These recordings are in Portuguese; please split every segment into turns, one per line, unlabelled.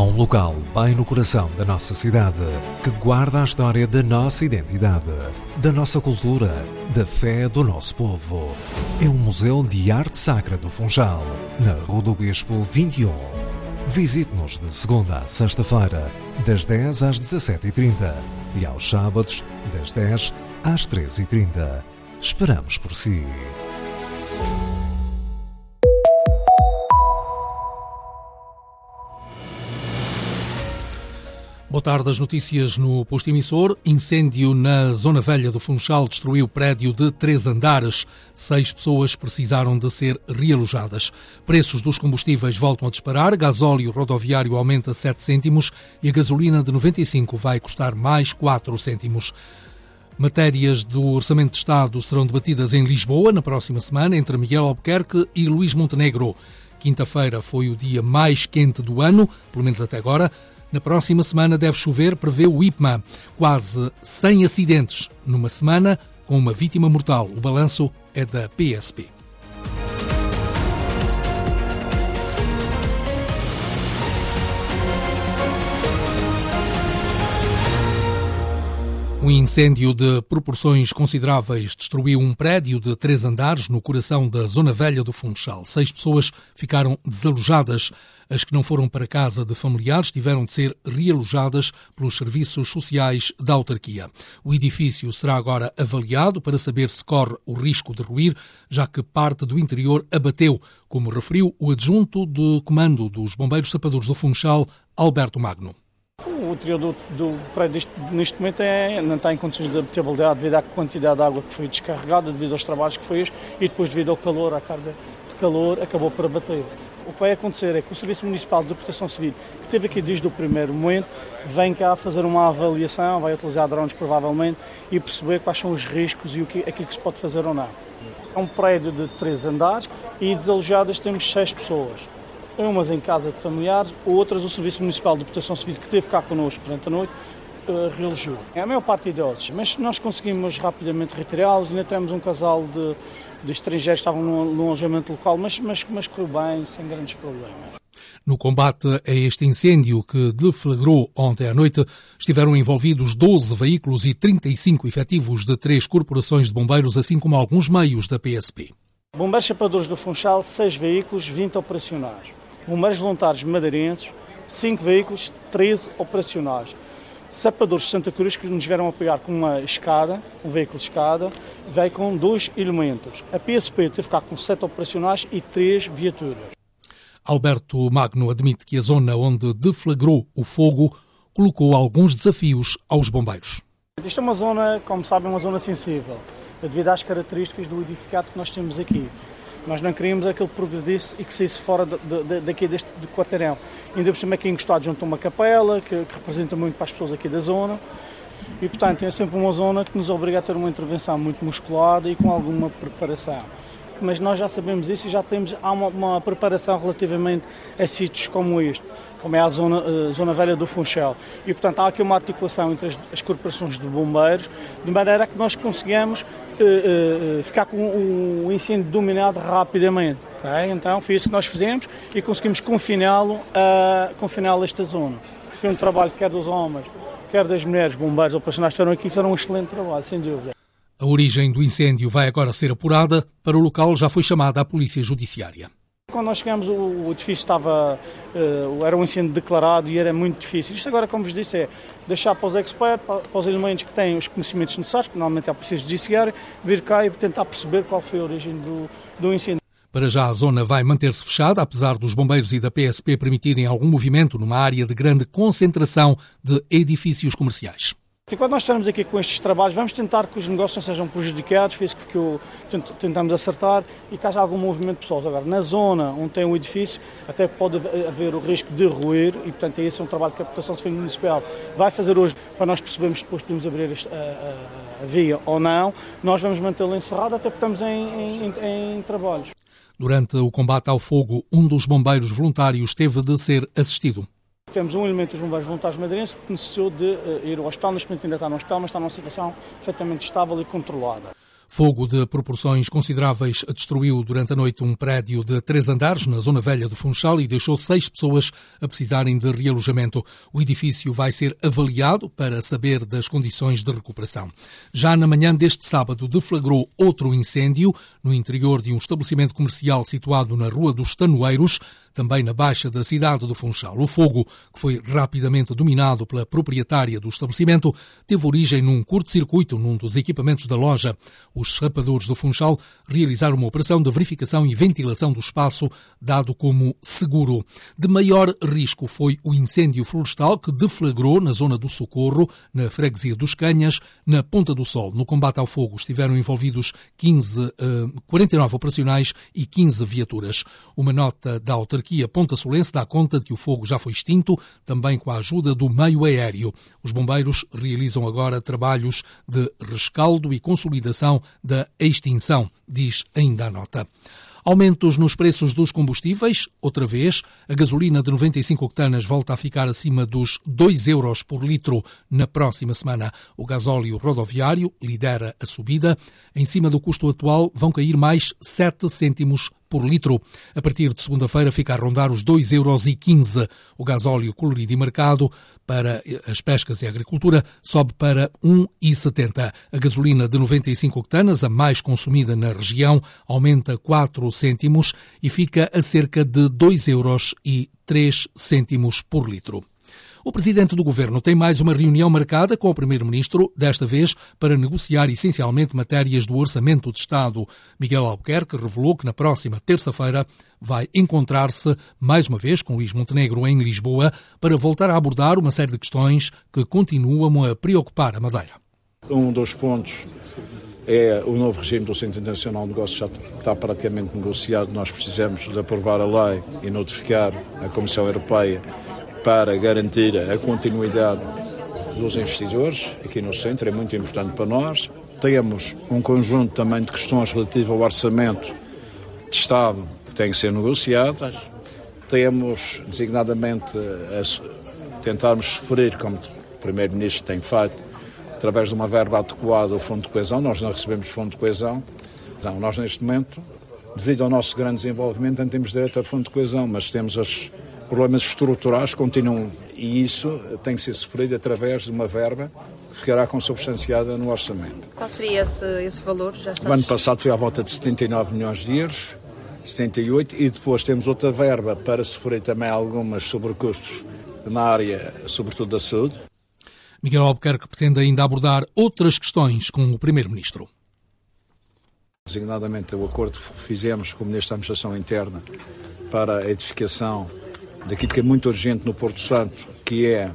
um local bem no coração da nossa cidade, que guarda a história da nossa identidade, da nossa cultura, da fé do nosso povo. É o Museu de Arte Sacra do Funchal, na Rua do Bispo 21. Visite-nos de segunda a sexta-feira, das 10 às 17h30 e aos sábados, das 10 às 13h30. Esperamos por si.
Boa tarde, as notícias no posto emissor. Incêndio na Zona Velha do Funchal destruiu prédio de 3 andares. 6 pessoas precisaram de ser realojadas. Preços dos combustíveis voltam a disparar. Gasóleo rodoviário aumenta 7 cêntimos e a gasolina de 95 vai custar mais 4 cêntimos. Matérias do Orçamento de Estado serão debatidas em Lisboa na próxima semana entre Miguel Albuquerque e Luís Montenegro. Quinta-feira foi o dia mais quente do ano, pelo menos até agora. Na próxima semana deve chover, prevê o IPMA. Quase 100 acidentes numa semana, com uma vítima mortal. O balanço é da PSP. Um incêndio de proporções consideráveis destruiu um prédio de 3 andares no coração da Zona Velha do Funchal. 6 pessoas ficaram desalojadas. As que não foram para casa de familiares tiveram de ser realojadas pelos serviços sociais da autarquia. O edifício será agora avaliado para saber se corre o risco de ruir, já que parte do interior abateu, como referiu o adjunto de comando dos Bombeiros Sapadores do Funchal, Alberto Magno.
O interior do prédio neste momento não está em condições de habitabilidade devido à quantidade de água que foi descarregada, devido aos trabalhos que fez e depois devido ao calor, à carga de calor, acabou por abater. O que vai acontecer é que o Serviço Municipal de Proteção Civil, que esteve aqui desde o primeiro momento, vem cá fazer uma avaliação, vai utilizar drones provavelmente e perceber quais são os riscos e aquilo que se pode fazer ou não. É um prédio de 3 andares e desalojadas temos 6 pessoas. Umas em casa de familiares, outras o Serviço Municipal de Proteção Civil, que esteve cá connosco durante a noite, relojou. É a maior parte idosos, mas nós conseguimos rapidamente retirá-los. Ainda temos um casal de estrangeiros que estavam no alojamento local, mas correu bem, sem grandes problemas.
No combate a este incêndio que deflagrou ontem à noite, estiveram envolvidos 12 veículos e 35 efetivos de 3 corporações de bombeiros, assim como alguns meios da PSP.
Bombeiros Sapadores do Funchal, 6 veículos, 20 operacionais. Bombeiros Voluntários Madeirenses, 5 veículos, 13 operacionais. Sapadores de Santa Cruz, que nos vieram apoiar com uma escada, um veículo de escada, veio com 2 elementos. A PSP teve cá com 7 operacionais e 3 viaturas.
Alberto Magno admite que a zona onde deflagrou o fogo colocou alguns desafios aos bombeiros.
Isto é uma zona, como sabem, uma zona sensível, devido às características do edificado que nós temos aqui. Nós não queríamos aquele que progredisse e que saísse fora daqui deste quarteirão. Ainda por cima aqui encostado junto a uma capela, que representa muito para as pessoas aqui da zona. E, portanto, é sempre uma zona que nos obriga a ter uma intervenção muito musculada e com alguma preparação. Mas nós já sabemos isso e há uma preparação relativamente a sítios como este, como é a zona Velha do Funchal. E, portanto, há aqui uma articulação entre as corporações de bombeiros, de maneira que nós consigamos ficar com o incêndio dominado rapidamente. Okay? Então, foi isso que nós fizemos e conseguimos confiná-lo a esta zona. Foi um trabalho quer dos homens, quer das mulheres, bombeiros operacionais que estiveram aqui, fizeram um excelente trabalho, sem dúvida.
A origem do incêndio vai agora ser apurada. Para o local já foi chamada a Polícia Judiciária.
Quando nós chegamos, o edifício era um incêndio declarado e era muito difícil. Isto agora, como vos disse, é deixar para os experts, para os elementos que têm os conhecimentos necessários, que normalmente é a Polícia Judiciária, vir cá e tentar perceber qual foi a origem do incêndio.
Para já a zona vai manter-se fechada, apesar dos bombeiros e da PSP permitirem algum movimento numa área de grande concentração de edifícios comerciais.
Enquanto nós estamos aqui com estes trabalhos, vamos tentar que os negócios não sejam prejudicados, foi isso que tentamos acertar e que haja algum movimento de pessoas. Agora, na zona onde tem um edifício, até pode haver o risco de ruir e, portanto, esse é um trabalho que a Proteção Civil Municipal vai fazer hoje para nós percebermos depois se podemos abrir a via ou não. Nós vamos mantê-lo encerrado até porque estamos em trabalhos.
Durante o combate ao fogo, um dos bombeiros voluntários teve de ser assistido.
Tivemos um elemento dos bombeiros voluntários madeirenses que necessitou de ir ao hospital. Neste momento ainda está no hospital, mas está numa situação perfeitamente estável e controlada.
Fogo de proporções consideráveis destruiu durante a noite um prédio de 3 andares na Zona Velha do Funchal e deixou 6 pessoas a precisarem de realojamento. O edifício vai ser avaliado para saber das condições de recuperação. Já na manhã deste sábado deflagrou outro incêndio no interior de um estabelecimento comercial situado na Rua dos Tanoeiros, também na baixa da cidade do Funchal. O fogo, que foi rapidamente dominado pela proprietária do estabelecimento, teve origem num curto-circuito num dos equipamentos da loja. Os rapadores do Funchal realizaram uma operação de verificação e ventilação do espaço, dado como seguro. De maior risco foi o incêndio florestal que deflagrou na zona do Socorro, na freguesia dos Canhas, na Ponta do Sol. No combate ao fogo estiveram envolvidos 49 operacionais e 15 viaturas. Uma nota da autarquia Ponta Solense dá conta de que o fogo já foi extinto, também com a ajuda do meio aéreo. Os bombeiros realizam agora trabalhos de rescaldo e consolidação da extinção, diz ainda a nota. Aumentos nos preços dos combustíveis. Outra vez, a gasolina de 95 octanas volta a ficar acima dos 2 euros por litro na próxima semana. O gasóleo rodoviário lidera a subida. Em cima do custo atual, vão cair mais 7 cêntimos por litro. A partir de segunda-feira fica a rondar os 2,15 euros. O gasóleo colorido e marcado para as pescas e a agricultura sobe para 1,70. A gasolina de 95 octanas, a mais consumida na região, aumenta 4 cêntimos e fica a cerca de 2,03 euros por litro. O presidente do governo tem mais uma reunião marcada com o primeiro-ministro, desta vez para negociar essencialmente matérias do Orçamento de Estado. Miguel Albuquerque revelou que na próxima terça-feira vai encontrar-se mais uma vez com Luís Montenegro em Lisboa para voltar a abordar uma série de questões que continuam a preocupar a Madeira.
Um dos pontos é o novo regime do Centro Internacional de Negócios, já está praticamente negociado. Nós precisamos de aprovar a lei e notificar a Comissão Europeia para garantir a continuidade dos investidores aqui no centro, é muito importante para nós. Temos um conjunto também de questões relativas ao orçamento de Estado que tem que ser negociado. Temos, designadamente, a tentarmos suprir, como o Primeiro-Ministro tem feito, através de uma verba adequada ao Fundo de Coesão. Nós não recebemos Fundo de Coesão. Não, nós, neste momento, devido ao nosso grande desenvolvimento, não temos direito a Fundo de Coesão, mas temos os problemas estruturais continuam e isso tem que ser suprido através de uma verba que ficará consubstanciada no orçamento.
Qual seria esse valor?
O ano passado foi à volta de 79 milhões de euros, 78, e depois temos outra verba para suprir também algumas sobrecustos na área, sobretudo da saúde.
Miguel Albuquerque pretende ainda abordar outras questões com o Primeiro-Ministro.
Designadamente o acordo que fizemos com o Ministro da Administração Interna para a edificação daquilo que é muito urgente no Porto Santo, que é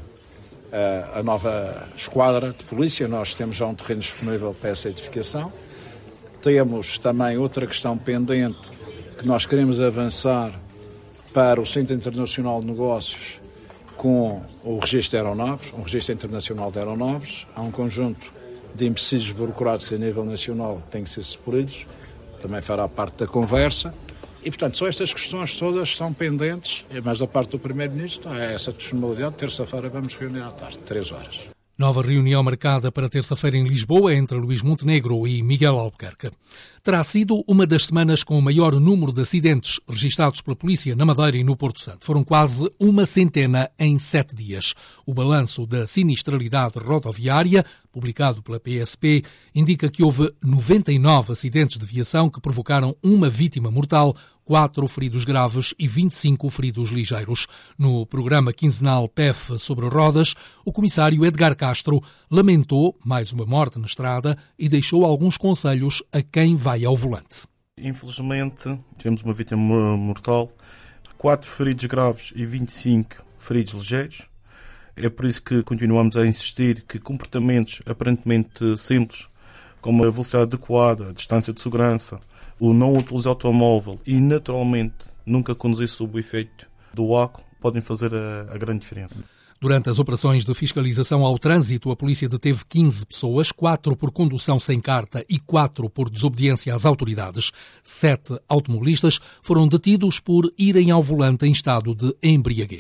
a nova esquadra de polícia. Nós temos já um terreno disponível para essa edificação. Temos também outra questão pendente que nós queremos avançar para o Centro Internacional de Negócios com o registro de aeronaves, um registro internacional de aeronaves. Há um conjunto de empecilhos burocráticos a nível nacional que têm que ser supridos, também fará parte da conversa. E, portanto, só estas questões todas estão pendentes, mas da parte do Primeiro-Ministro, é essa disponibilidade. Terça-feira vamos reunir à tarde, 3 horas.
Nova reunião marcada para terça-feira em Lisboa entre Luís Montenegro e Miguel Albuquerque. Terá sido uma das semanas com o maior número de acidentes registados pela polícia na Madeira e no Porto Santo. Foram quase 100 em 7 dias. O balanço da sinistralidade rodoviária, publicado pela PSP, indica que houve 99 acidentes de viação que provocaram uma vítima mortal, 4 feridos graves e 25 feridos ligeiros. No programa quinzenal PEF sobre rodas, o comissário Edgar Castro lamentou mais uma morte na estrada e deixou alguns conselhos a quem vai ao volante.
Infelizmente, tivemos uma vítima mortal, 4 feridos graves e 25 feridos ligeiros. É por isso que continuamos a insistir que comportamentos aparentemente simples, como a velocidade adequada, a distância de segurança, o não utilizar o automóvel e, naturalmente, nunca conduzir sob o efeito do álcool, podem fazer a grande diferença.
Durante as operações de fiscalização ao trânsito, a polícia deteve 15 pessoas, 4 por condução sem carta e 4 por desobediência às autoridades. 7 automobilistas foram detidos por irem ao volante em estado de embriaguez.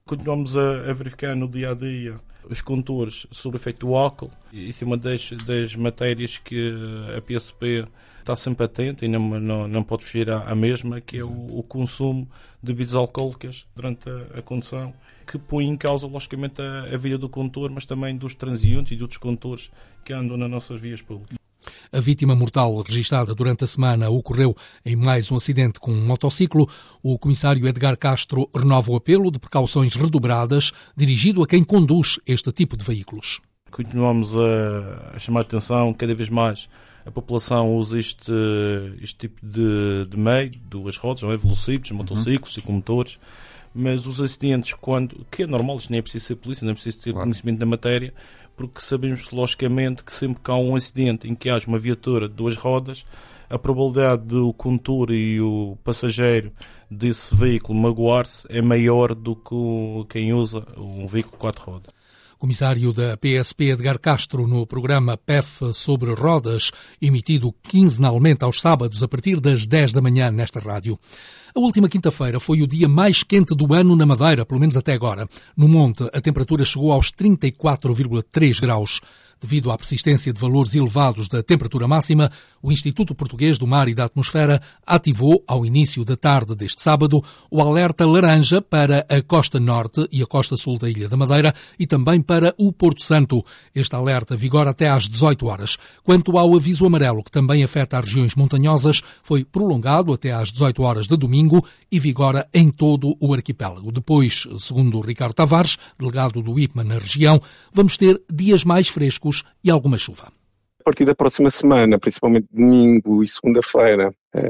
Continuamos a verificar no dia-a-dia os condutores sob o efeito do álcool. Isso é uma das matérias que a PSP está sempre atenta e não pode fugir à mesma, que é o consumo de bebidas alcoólicas durante a condução, que põe em causa, logicamente, a vida do condutor, mas também dos transeuntes e de outros condutores que andam nas nossas vias públicas.
A vítima mortal registada durante a semana ocorreu em mais um acidente com um motociclo. O comissário Edgar Castro renova o apelo de precauções redobradas dirigido a quem conduz este tipo de veículos.
Continuamos a chamar a atenção cada vez mais. A população usa este tipo de meio, duas rodas, não é? Velocípedos, motociclos, ciclomotores, mas os acidentes, que é normal, isto nem é preciso ser polícia, nem é preciso ter conhecimento da matéria, porque sabemos logicamente que sempre que há um acidente em que haja uma viatura de duas rodas, a probabilidade do condutor e o passageiro desse veículo magoar-se é maior do que quem usa um veículo de quatro rodas.
Comissário da PSP Edgar Castro no programa PEF sobre rodas, emitido quinzenalmente aos sábados a partir das 10 da manhã nesta rádio. A última quinta-feira foi o dia mais quente do ano na Madeira, pelo menos até agora. No Monte, a temperatura chegou aos 34,3 graus. Devido à persistência de valores elevados da temperatura máxima, o Instituto Português do Mar e da Atmosfera ativou, ao início da tarde deste sábado, o alerta laranja para a costa norte e a costa sul da Ilha da Madeira e também para o Porto Santo. Este alerta vigora até às 18 horas. Quanto ao aviso amarelo, que também afeta as regiões montanhosas, foi prolongado até às 18 horas de domingo e vigora em todo o arquipélago. Depois, segundo Ricardo Tavares, delegado do IPMA na região, vamos ter dias mais frescos e alguma chuva.
A partir da próxima semana, principalmente domingo e segunda-feira,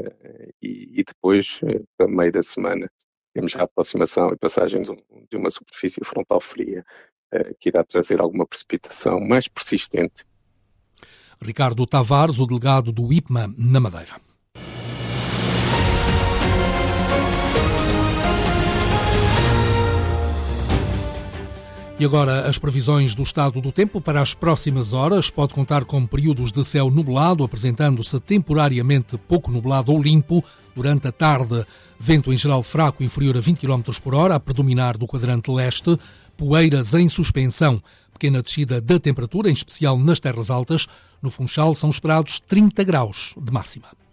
e depois, para meio da semana, temos já a aproximação e passagem de uma superfície frontal fria, que irá trazer alguma precipitação mais persistente.
Ricardo Tavares, o delegado do IPMA na Madeira. E agora as previsões do estado do tempo para as próximas horas. Pode contar com períodos de céu nublado, apresentando-se temporariamente pouco nublado ou limpo durante a tarde. Vento em geral fraco, inferior a 20 km por hora, a predominar do quadrante leste. Poeiras em suspensão. Pequena descida da temperatura, em especial nas terras altas. No Funchal são esperados 30 graus de máxima.